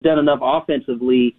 done enough offensively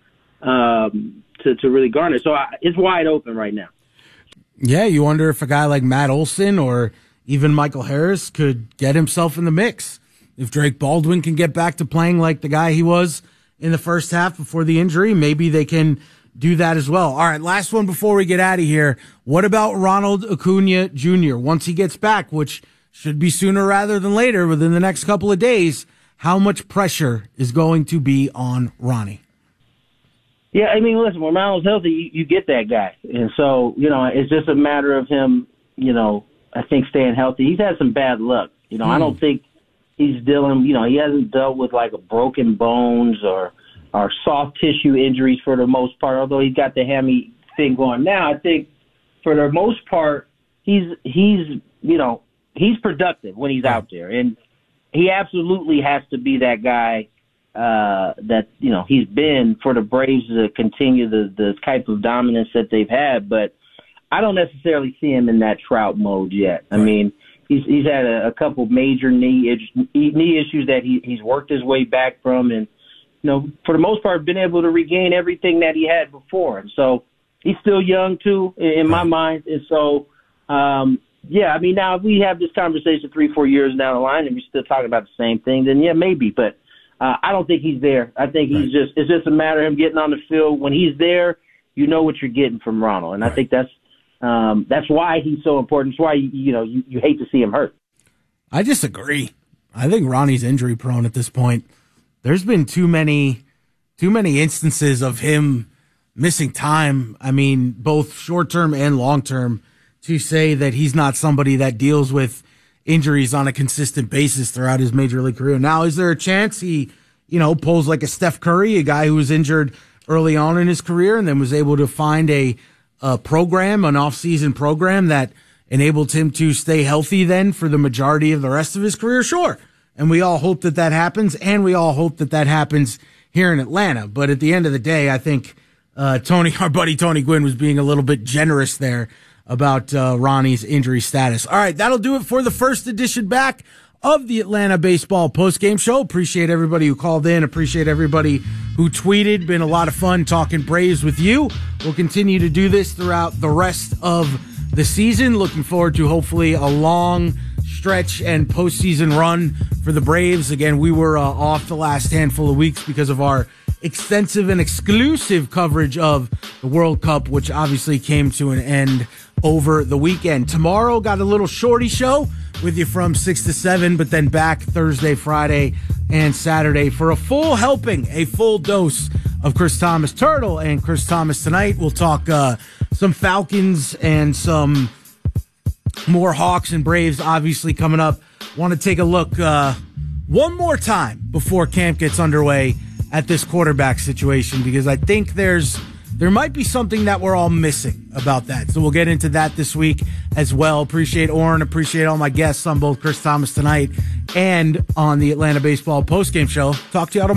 to really garner. So it's wide open right now. Yeah, you wonder if a guy like Matt Olson or even Michael Harris could get himself in the mix. If Drake Baldwin can get back to playing like the guy he was in the first half before the injury, maybe they can do that as well. All right, last one before we get out of here. What about Ronald Acuna Jr.? Once he gets back, which should be sooner rather than later, within the next couple of days, how much pressure is going to be on Ronnie? Yeah, I mean, listen, when Ronald's healthy, you get that guy. And so, it's just a matter of him, I think staying healthy. He's had some bad luck. I don't think he's dealing, he hasn't dealt with like a broken bones or soft tissue injuries for the most part, although he's got the hammy thing going now. I think for the most part, he's productive when he's out there. And he absolutely has to be that guy that, he's been for the Braves to continue the type of dominance that they've had. But I don't necessarily see him in that Trout mode yet. I mean, he's had a couple major knee issues that he's worked his way back from, and for the most part, been able to regain everything that he had before. And so he's still young too, in my mind. And so, yeah, I mean, now if we have this conversation 3-4 years down the line and we're still talking about the same thing, then yeah, maybe. But I don't think he's there. I think it's just a matter of him getting on the field. When he's there, you know what you're getting from Ronald, and I think that's why he's so important. That's why you hate to see him hurt. I disagree. I think Ronnie's injury prone at this point. There's been too many instances of him missing time. I mean, both short term and long term, to say that he's not somebody that deals with injuries on a consistent basis throughout his major league career. Now, is there a chance he, pulls like a Steph Curry, a guy who was injured early on in his career and then was able to find a program, an off-season program that enabled him to stay healthy then for the majority of the rest of his career? Sure. And we all hope that happens, and we all hope that happens here in Atlanta. But at the end of the day, I think our buddy Tony Gwynn was being a little bit generous there about Ronnie's injury status. All right, that'll do it for the first edition back of the Atlanta Baseball Postgame Show. Appreciate everybody who called in. Appreciate everybody who tweeted. Been a lot of fun talking Braves with you. We'll continue to do this throughout the rest of the season. Looking forward to hopefully a long stretch and postseason run for the Braves. Again, we were off the last handful of weeks because of our extensive and exclusive coverage of the World Cup, which obviously came to an end over the weekend. Tomorrow, got a little shorty show with you from 6 to 7, but then back Thursday, Friday, and Saturday for a full helping, a full dose of Chris Thomas Turtle and Chris Thomas tonight. We'll talk some Falcons and some more Hawks and Braves obviously coming up. Want to take a look one more time before camp gets underway at this quarterback situation, because I think there might be something that we're all missing about that. So we'll get into that this week as well. Appreciate Oren. Appreciate all my guests on both Chris Thomas tonight and on the Atlanta Baseball Postgame Show. Talk to you all tomorrow.